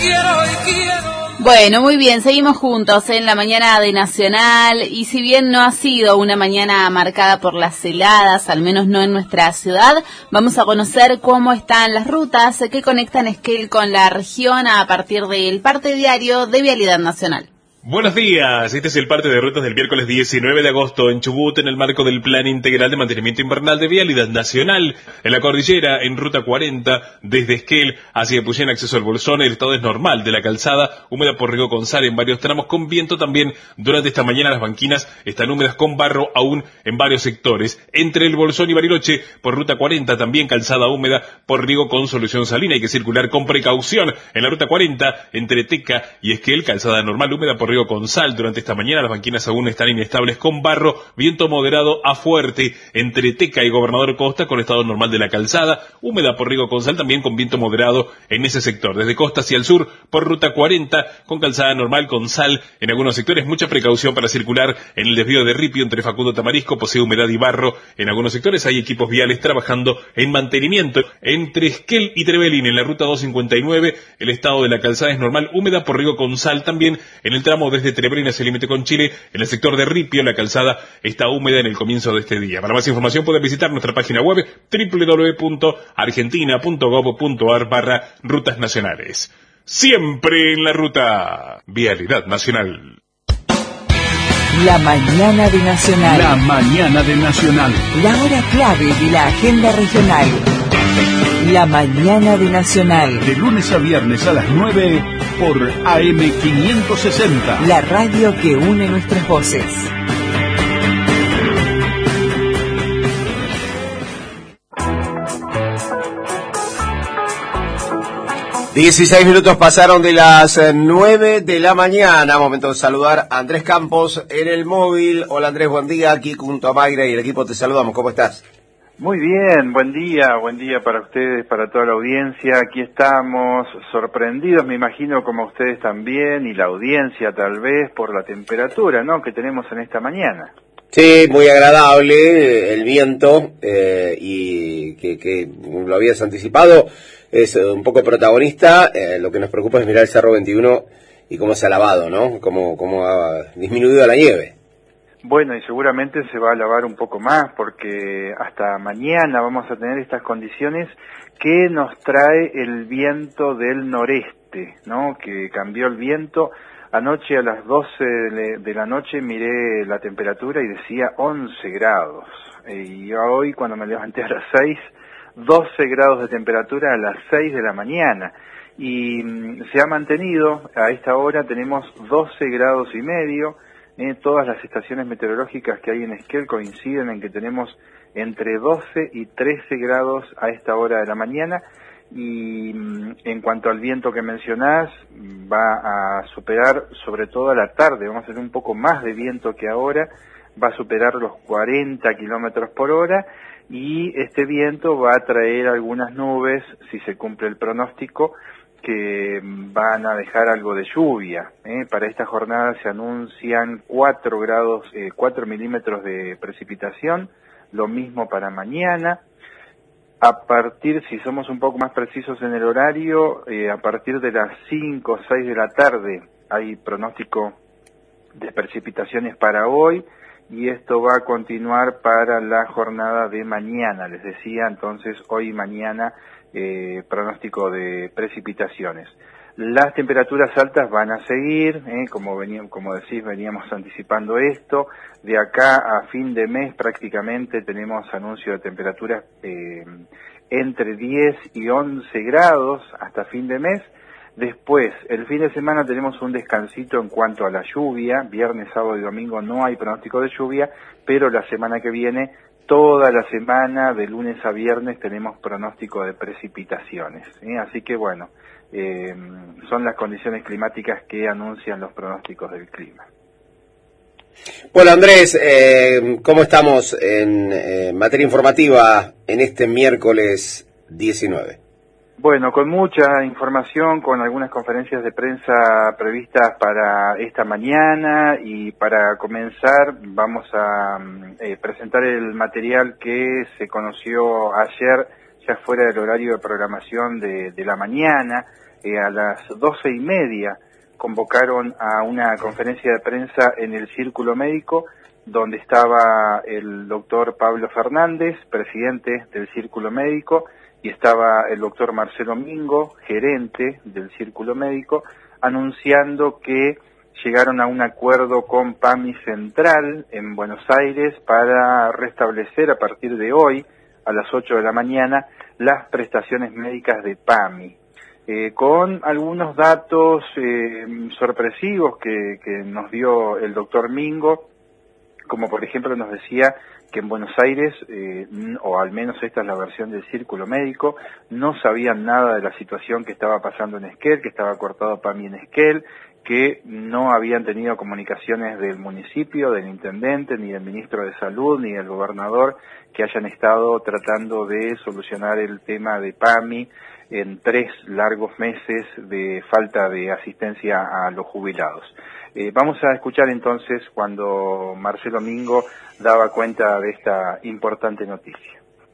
Bueno, muy bien, seguimos juntos en la mañana de Nacional y si bien no ha sido una mañana marcada por las heladas, al menos no en nuestra ciudad, vamos a conocer cómo están las rutas que conectan Esquel con la región a partir del parte diario de Vialidad Nacional. Buenos días, este es el parte de rutas del miércoles 19 de agosto en Chubut en el marco del Plan Integral de Mantenimiento Invernal de Vialidad Nacional. En la cordillera, en ruta 40, desde Esquel hacia Epuyén, acceso al Bolsón, el estado es normal de la calzada, húmeda por Riego González en varios tramos con viento también. Durante esta mañana las banquinas están húmedas con barro aún en varios sectores. Entre el Bolsón y Bariloche, por ruta 40 también calzada húmeda por Riego con solución salina. Hay que circular con precaución. En la ruta 40, entre Teca y Esquel, calzada normal húmeda por Riego con sal. Durante esta mañana las banquinas aún están inestables con barro, viento moderado a fuerte entre Teca y Gobernador Costa con estado normal de la calzada, húmeda por Riego con sal también con viento moderado en ese sector. Desde Costa hacia el sur por ruta 40 con calzada normal con sal en algunos sectores, mucha precaución para circular en el desvío de Ripio entre Facundo Tamarisco, posee humedad y barro en algunos sectores, hay equipos viales trabajando en mantenimiento. Entre Esquel y Trevelin en la ruta 259 el estado de la calzada es normal, húmeda por Riego con sal también en el tramo desde Trevelin hacia el límite con Chile. En el sector de Ripio la calzada está húmeda en el comienzo de este día. Para más información pueden visitar nuestra página web www.argentina.gov.ar/rutas nacionales. Siempre en la ruta. Vialidad Nacional. La mañana de Nacional. La mañana de Nacional. La hora clave de la agenda regional. La mañana de Nacional. De lunes a viernes a las 9 por AM560. La radio que une nuestras voces. ...16 pasaron de las 9 de la mañana. Momento de saludar a Andrés Campos en el móvil. Hola Andrés, buen día. Aquí junto a Mayra y el equipo te saludamos. ¿Cómo estás? Muy bien, buen día para ustedes, para toda la audiencia. Aquí estamos sorprendidos, me imagino como ustedes también, y la audiencia tal vez, por la temperatura, ¿no?, que tenemos en esta mañana. Sí, muy agradable el viento, y que lo habías anticipado, es un poco protagonista. Lo que nos preocupa es mirar el Cerro 21 y cómo se ha lavado, ¿no? Cómo ha disminuido la nieve. Bueno, y seguramente se va a lavar un poco más, porque hasta mañana vamos a tener estas condiciones que nos trae el viento del noreste, ¿no?, que cambió el viento. Anoche a las 12 de la noche miré la temperatura y decía 11 grados. Y hoy, cuando me levanté a las 6, 12 grados de temperatura a las 6 de la mañana. Y se ha mantenido, a esta hora tenemos 12 grados y medio. Todas las estaciones meteorológicas que hay en Esquel coinciden en que tenemos entre 12 y 13 grados a esta hora de la mañana. Y en cuanto al viento que mencionás, va a superar, sobre todo a la tarde, vamos a tener un poco más de viento que ahora, va a superar los 40 kilómetros por hora, y este viento va a traer algunas nubes, si se cumple el pronóstico, que van a dejar algo de lluvia. Para esta jornada se anuncian 4 milímetros de precipitación, lo mismo para mañana. A partir, si somos un poco más precisos en el horario, a partir de las 5 o 6 de la tarde hay pronóstico de precipitaciones para hoy, y esto va a continuar para la jornada de mañana. Les decía, entonces, hoy y mañana pronóstico de precipitaciones. Las temperaturas altas van a seguir, como decís, veníamos anticipando esto. De acá a fin de mes prácticamente tenemos anuncio de temperaturas entre 10 y 11 grados hasta fin de mes. Después, el fin de semana tenemos un descansito en cuanto a la lluvia. Viernes, sábado y domingo no hay pronóstico de lluvia, pero la semana que viene, toda la semana, de lunes a viernes, tenemos pronóstico de precipitaciones. Así que bueno, son las condiciones climáticas que anuncian los pronósticos del clima. Bueno, Andrés, ¿cómo estamos en materia informativa en este miércoles 19? Bueno, con mucha información, con algunas conferencias de prensa previstas para esta mañana, y para comenzar vamos a presentar el material que se conoció ayer, ya fuera del horario de programación de la mañana. a las 12:30 convocaron a una conferencia de prensa en el Círculo Médico, donde estaba el doctor Pablo Fernández, presidente del Círculo Médico, y estaba el doctor Marcelo Mingo, gerente del Círculo Médico, anunciando que llegaron a un acuerdo con PAMI Central en Buenos Aires para restablecer a partir de hoy, a las 8 de la mañana, las prestaciones médicas de PAMI. Con algunos datos sorpresivos que nos dio el doctor Mingo, como por ejemplo nos decía que en Buenos Aires, o al menos esta es la versión del Círculo Médico, no sabían nada de la situación que estaba pasando en Esquel, que estaba cortado PAMI en Esquel, que no habían tenido comunicaciones del municipio, del intendente, ni del ministro de Salud, ni del gobernador, que hayan estado tratando de solucionar el tema de PAMI en 3 largos meses de falta de asistencia a los jubilados. Vamos a escuchar entonces cuando Marcelo Mingo daba cuenta de esta importante noticia.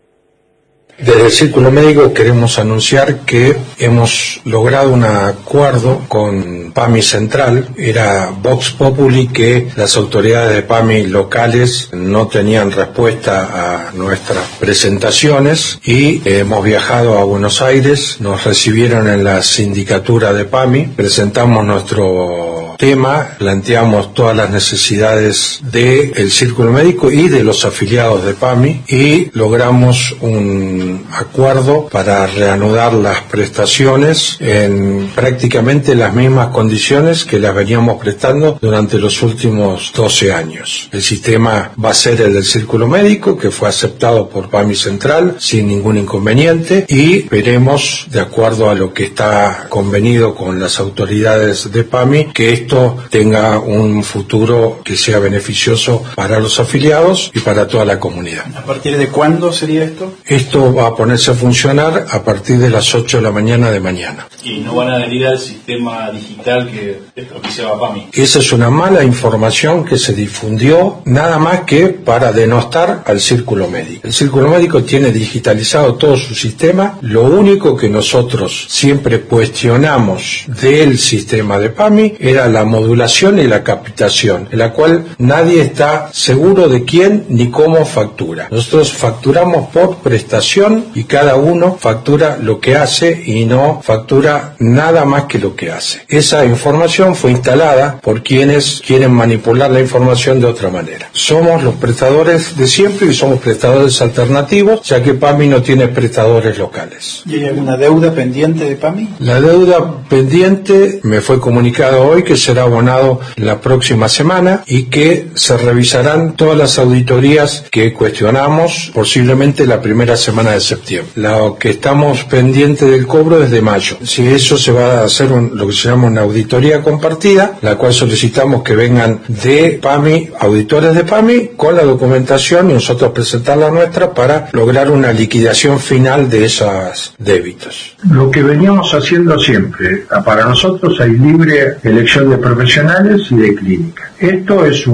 Desde el Círculo Médico queremos anunciar que hemos logrado un acuerdo con PAMI Central. Era Vox Populi que las autoridades de PAMI locales no tenían respuesta a nuestras presentaciones y hemos viajado a Buenos Aires, nos recibieron en la sindicatura de PAMI, presentamos nuestro tema, planteamos todas las necesidades del Círculo Médico y de los afiliados de PAMI y logramos un acuerdo para reanudar las prestaciones en prácticamente las mismas condiciones que las veníamos prestando durante los últimos 12 años. El sistema va a ser el del Círculo Médico, que fue aceptado por PAMI Central sin ningún inconveniente, y veremos, de acuerdo a lo que está convenido con las autoridades de PAMI, que esto tenga un futuro que sea beneficioso para los afiliados y para toda la comunidad. ¿A partir de cuándo sería esto? Esto va a ponerse a funcionar a partir de las 8 de la mañana de mañana. ¿Y no van a adherir al sistema digital que propiciaba PAMI? Esa es una mala información que se difundió nada más que para denostar al Círculo Médico. El Círculo Médico tiene digitalizado todo su sistema. Lo único que nosotros siempre cuestionamos del sistema de PAMI era la modulación y la captación, en la cual nadie está seguro de quién ni cómo factura. Nosotros facturamos por prestación y cada uno factura lo que hace y no factura nada más que lo que hace. Esa información fue instalada por quienes quieren manipular la información de otra manera. Somos los prestadores de siempre y somos prestadores alternativos, ya que PAMI no tiene prestadores locales. ¿Y hay alguna deuda pendiente de PAMI? La deuda pendiente me fue comunicado hoy que será abonado la próxima semana y que se revisarán todas las auditorías que cuestionamos posiblemente la primera semana de septiembre. Lo que estamos pendiente del cobro es de mayo. Si eso se va a hacer lo que se llama una auditoría compartida, la cual solicitamos que vengan de PAMI, auditores de PAMI, con la documentación y nosotros presentar la nuestra para lograr una liquidación final de esos débitos. Lo que veníamos haciendo siempre, para nosotros hay libre elección de profesionales y de clínica. Esto es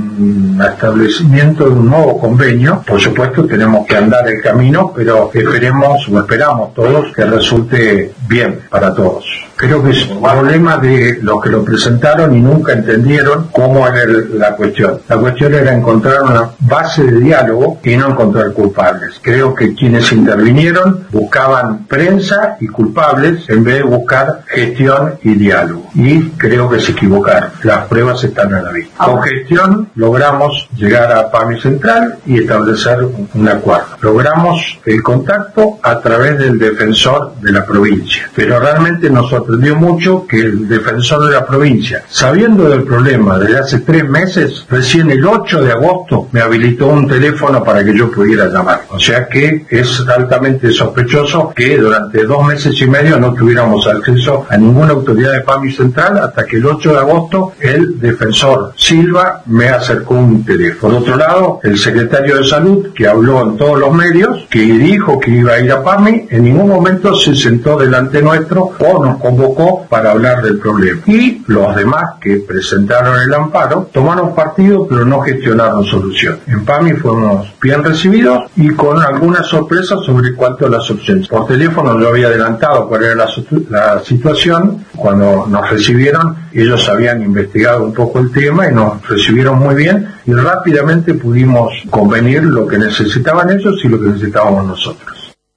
un establecimiento de un nuevo convenio. Por supuesto tenemos que andar el camino, pero esperamos todos que resulte bien para todos. Creo que es un problema de los que lo presentaron y nunca entendieron cómo era la cuestión. La cuestión era encontrar una base de diálogo y no encontrar culpables. Creo que quienes intervinieron buscaban prensa y culpables en vez de buscar gestión y diálogo. Y creo que se equivocaron. Las pruebas están a la vista. Con gestión logramos llegar a PAMI Central y establecer un acuerdo. Logramos el contacto a través del defensor de la provincia. Pero realmente nos sorprendió mucho que el defensor de la provincia, sabiendo del problema desde hace 3 meses, recién el 8 de agosto me habilitó un teléfono para que yo pudiera llamar. O sea que es altamente sospechoso que durante 2 meses y medio no tuviéramos acceso a ninguna autoridad de PAMI Central hasta que el 8 de agosto el defensor Silva me acercó un teléfono. Por otro lado, el secretario de Salud, que habló en todos los medios, que dijo que iba a ir a PAMI, en ningún momento se sentó delante nuestro o nos convocó para hablar del problema. Y los demás que presentaron el amparo tomaron partido pero no gestionaron solución. En PAMI fuimos bien recibidos y con algunas sorpresas sobre cuánto a las opciones. Por teléfono yo había adelantado cuál era la situación. Cuando nos recibieron, ellos habían investigado un poco el tema y nos recibieron muy bien y rápidamente pudimos convenir lo que necesitaban ellos y lo que necesitábamos nosotros.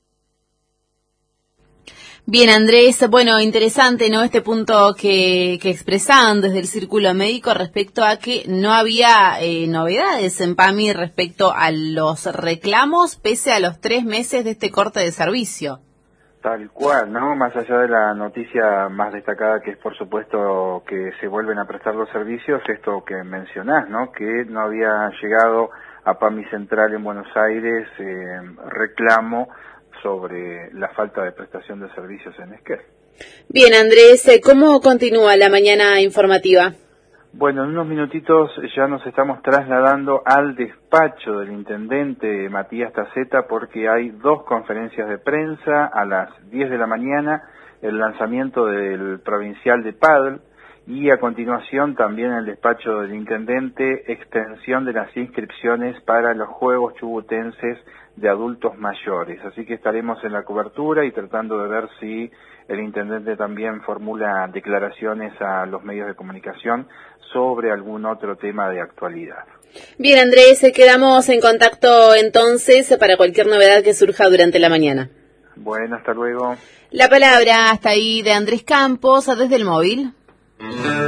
Bien, Andrés, bueno, interesante, ¿no? Este punto que expresaban desde el Círculo Médico respecto a que no había novedades en PAMI respecto a los reclamos pese a los 3 meses de este corte de servicio. Tal cual, ¿no? Más allá de la noticia más destacada, que es por supuesto que se vuelven a prestar los servicios, esto que mencionás, ¿no? Que no había llegado a PAMI Central en Buenos Aires reclamo sobre la falta de prestación de servicios en Esquel. Bien, Andrés, ¿cómo continúa la mañana informativa? Bueno, en unos minutitos ya nos estamos trasladando al despacho del intendente Matías Taceta porque hay 2 conferencias de prensa a las 10 de la mañana, el lanzamiento del provincial de pádel y a continuación también en el despacho del intendente extensión de las inscripciones para los Juegos Chubutenses de adultos mayores. Así que estaremos en la cobertura y tratando de ver si el intendente también formula declaraciones a los medios de comunicación sobre algún otro tema de actualidad. Bien, Andrés, quedamos en contacto entonces para cualquier novedad que surja durante la mañana. Bueno, hasta luego. La palabra hasta ahí de Andrés Campos desde el móvil.